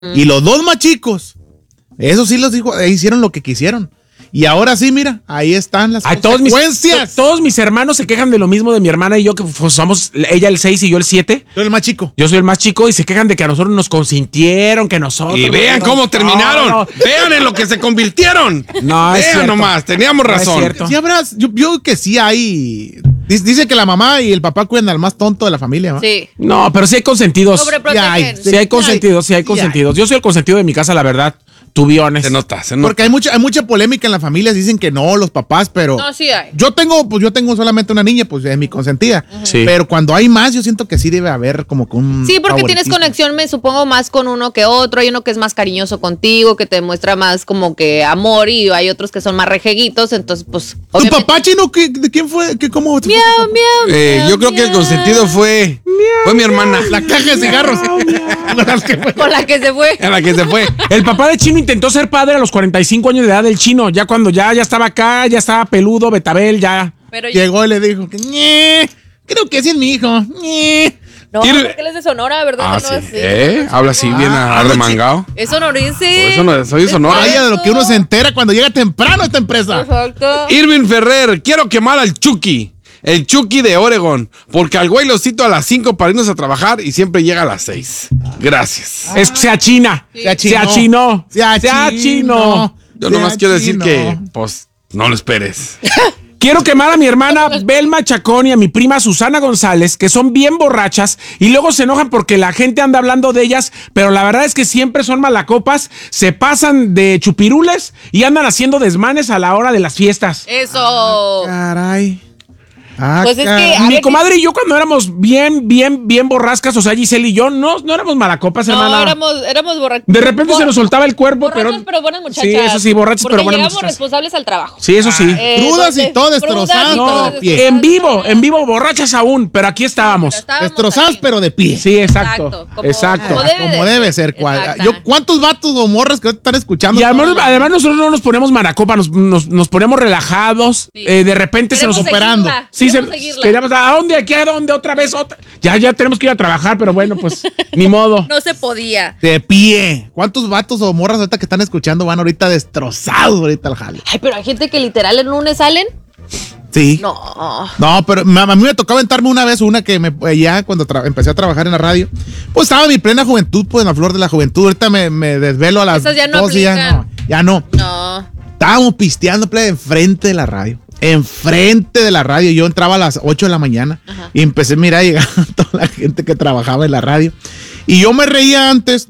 Y los dos más chicos, eso sí los dijo, hicieron lo que quisieron. Y ahora sí, mira, ahí están las consecuencias. Todos mis hermanos se quejan de lo mismo de mi hermana y yo, que pues, somos ella el 6 y yo el 7. Tú eres el más chico. Yo soy el más chico y se quejan de que a nosotros nos consintieron, que nosotros... Y vean cómo terminaron. No. Vean en lo que se convirtieron. No, es vean nomás, teníamos razón. No sí habrás, yo que sí hay... Dice que la mamá y el papá cuidan al más tonto de la familia, ¿no? Sí. No, pero sí hay consentidos. Sobreprotegen. Sí hay consentidos, sí hay consentidos. Yo soy el consentido de mi casa, la verdad. To be honest. Se nota. Porque hay mucha polémica en la familia. Dicen que no, los papás, pero... No, sí hay. Yo tengo solamente una niña, pues es mi consentida. Sí. Pero cuando hay más, yo siento que sí debe haber como que un... Sí, porque tienes conexión, me supongo, más con uno que otro. Hay uno que es más cariñoso contigo, que te demuestra más como que amor, y hay otros que son más rejeguitos. Entonces, pues... ¿Tu papá, Chino? ¿De quién fue? ¿Cómo? Miau. Yo creo que el consentido fue mi hermana. La caja de cigarros. Con la que se fue. En la que se fue. El papá de Chino intentó ser padre a los 45 años de edad del Chino. Ya cuando ya estaba acá, ya estaba peludo, Betabel, ya. Pero llegó y le dijo que creo que sí es mi hijo. No, porque él es de Sonora, ¿verdad? Sí. Habla así bien arremangado. Es sonorense. Por eso no, soy de Sonora. Vaya de lo que uno se entera cuando llega temprano a esta empresa. Exacto. Irving Ferrer, quiero quemar al Chucky. El Chucky de Oregon, porque al güey lo cito a las 5 para irnos a trabajar y siempre llega a las 6. Gracias. Se achina. Sí. Se achinó. Yo nomás quiero decir que, pues, no lo esperes. Quiero quemar a mi hermana Belma Chacón y a mi prima Susana González, que son bien borrachas y luego se enojan porque la gente anda hablando de ellas, pero la verdad es que siempre son malacopas, se pasan de chupirules y andan haciendo desmanes a la hora de las fiestas. Eso. Caray. Pues es que mi comadre y yo cuando éramos bien borrascas, o sea, Giselle y yo, no éramos malacopas, hermana. No, éramos borrachos. De repente se nos soltaba el cuerpo, borrachos, pero buenas muchachas. Sí, eso sí, borrachos, pero buenas muchachas. Porque llegamos responsables al trabajo. Sí, eso sí. Crudas y todo, destrozadas, pero de pie. En vivo, borrachas aún, pero aquí estábamos. Destrozadas, pero de pie. Sí, exacto. Exacto. Como debe ser. ¿Cuántos vatos o morras que están escuchando? Y además nosotros no nos ponemos maracopa, nos ponemos relajados. Sí. De repente Queremos se nos superando. Sí, queríamos, ¿a dónde? ¿Aquí? ¿A dónde? ¿Otra vez? Ya tenemos que ir a trabajar, pero bueno, pues, ni modo. No se podía. De pie. ¿Cuántos vatos o morras ahorita que están escuchando van ahorita destrozados ahorita al jale? Ay, pero hay gente que literal el lunes salen. Sí. No, pero a mí me tocó aventarme una vez una que ya cuando empecé a trabajar en la radio, pues estaba en mi plena juventud, pues en la flor de la juventud. Ahorita me desvelo a las esas ya no 2 días. Ya no. Estábamos pisteando enfrente de la radio. Enfrente de la radio. Yo entraba a las 8 de la mañana. Ajá. Y empecé a mirar a llegar toda la gente que trabajaba en la radio. Y yo me reía antes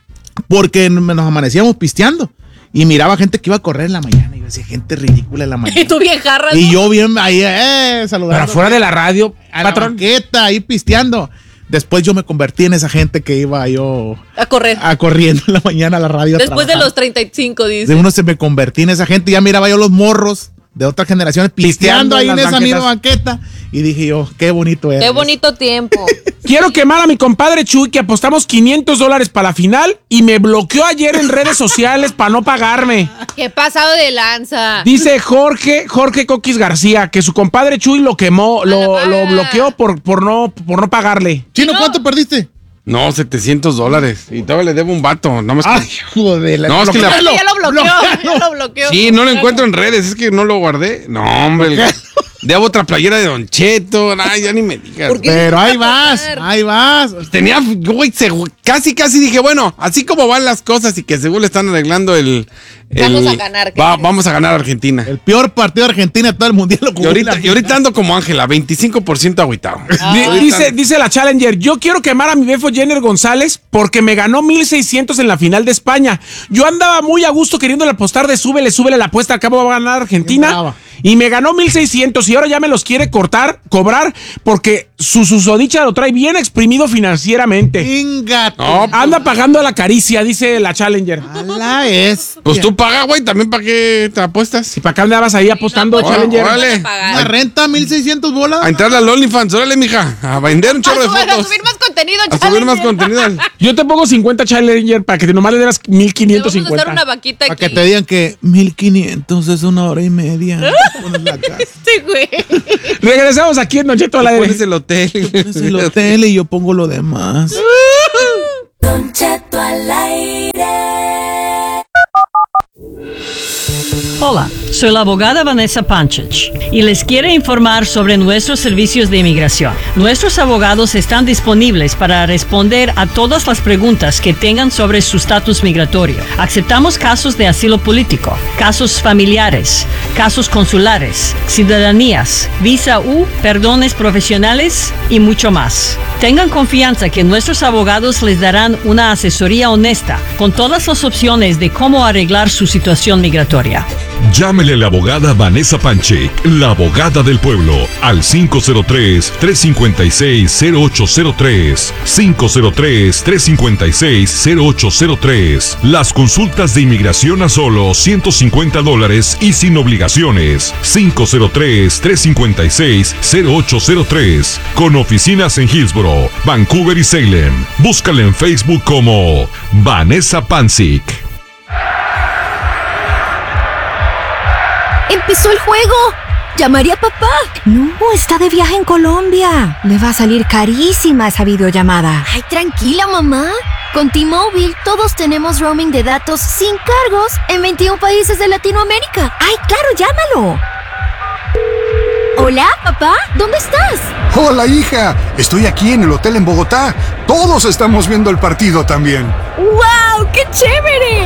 porque nos amanecíamos pisteando. Y miraba gente que iba a correr en la mañana. Y yo decía, gente ridícula en la mañana. Y tú bien jarras. Y yo bien ahí, saludando. Pero afuera de la radio, a patrón. La banqueta, ahí pisteando. Después yo me convertí en esa gente que iba yo a correr. Corriendo en la mañana a la radio. Después de los 35, dice. De uno se me convertí en esa gente. Y ya miraba yo los morros de otras generaciones pisteando ahí en esa misma banqueta. Y dije yo, qué bonito era. Qué bonito tiempo. Quiero quemar a mi compadre Chuy, que apostamos $500 para la final y me bloqueó ayer en redes sociales para no pagarme. Qué pasado de lanza. Dice Jorge Coquis García que su compadre Chuy lo quemó, lo bloqueó por no pagarle. Chino, ¿cuánto perdiste? No, $700. Y todavía le debo un vato. No me joder. No, es que ya lo bloqueó. Sí, no lo encuentro en redes. Es que no lo guardé. No, hombre. Debo otra playera de Don Cheto. Ay, ya ni me digas. Pero ahí vas. Tenía, güey, casi dije, bueno, así como van las cosas y que según le están arreglando vamos a ganar. Vamos a ganar Argentina. El peor partido de Argentina de todo el mundial. Y ahorita ando como Ángela, 25% agüitado. Dice la Challenger, yo quiero quemar a mi befo Jenner González porque me ganó 1,600 en la final de España. Yo andaba muy a gusto queriéndole apostar de súbele la apuesta, al cabo va a ganar Argentina. Y me ganó 1,600 y ahora ya me los quiere cobrar porque su susodicha lo trae bien exprimido financieramente. No, anda pagando a la caricia, dice la Challenger. Pues tú paga, güey, también para qué te apuestas. ¿Y para qué andabas ahí apostando, Challenger? Órale. ¿La renta 1,600 bolas? A entrarle al OnlyFans, órale, mija, a vender un chorro de fotos. A subir más contenido, Challenger. A subir más contenido. Yo te pongo 50, Challenger, para que nomás le dieras 1,550. Vamos a hacer una vaquita aquí. Para que te digan que 1,500 es 1 hora y media. Sí, güey. Regresamos aquí en Don Cheto al aire. Pones el hotel. Pones el hotel y yo pongo lo demás. Don Cheto al aire. Hola, soy la abogada Vanessa Panchich y les quiero informar sobre nuestros servicios de inmigración. Nuestros abogados están disponibles para responder a todas las preguntas que tengan sobre su estatus migratorio. Aceptamos casos de asilo político, casos familiares, casos consulares, ciudadanías, visa U, perdones profesionales y mucho más. Tengan confianza que nuestros abogados les darán una asesoría honesta con todas las opciones de cómo arreglar su situación migratoria. Llámele a la abogada Vanessa Panchik, la abogada del pueblo, al 503-356-0803. 503-356-0803. Las consultas de inmigración a solo $150 y sin obligaciones. 503-356-0803. Con oficinas en Hillsborough, Vancouver y Salem. Búscala en Facebook como Vanessa Panchik. ¡Empezó el juego! ¡Llamaré a papá! No, está de viaje en Colombia. Le va a salir carísima esa videollamada. Ay, tranquila, mamá. Con T-Mobile todos tenemos roaming de datos sin cargos en 21 países de Latinoamérica. ¡Ay, claro, llámalo! Hola, papá. ¿Dónde estás? Hola, hija. Estoy aquí en el hotel en Bogotá. Todos estamos viendo el partido también. ¡Wow! ¡Qué chévere!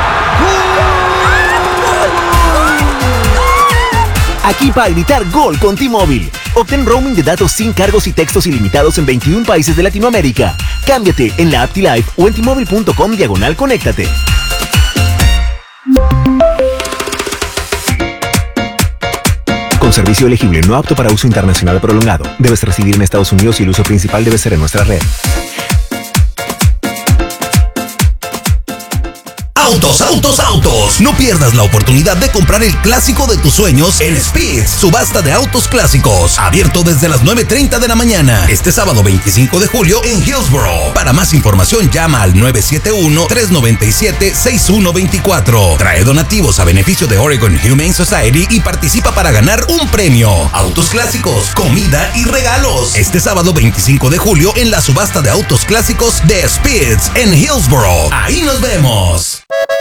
Aquí para gritar gol con T-Mobile. Obtén roaming de datos sin cargos y textos ilimitados en 21 países de Latinoamérica. Cámbiate en la app T-Life o en T-Mobile.com/conéctate. Con servicio elegible, no apto para uso internacional prolongado. Debes residir en Estados Unidos y el uso principal debe ser en nuestra red. Autos. No pierdas la oportunidad de comprar el clásico de tus sueños en Speeds, subasta de autos clásicos. Abierto desde las 9:30 de la mañana. Este sábado 25 de julio en Hillsborough. Para más información llama al 971-397-6124. Trae donativos a beneficio de Oregon Humane Society y participa para ganar un premio. Autos clásicos, comida y regalos. Este sábado 25 de julio en la subasta de autos clásicos de Speeds en Hillsborough. Ahí nos vemos.